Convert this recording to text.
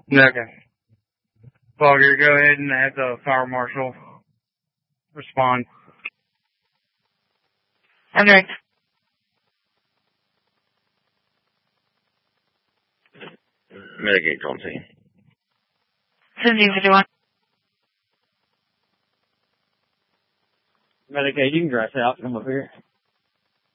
Okay. Fogger, go ahead and have the fire marshal respond. Okay. Mitigate on scene. Cindy, what do you want? Medicaid, you can dress out. Come up here.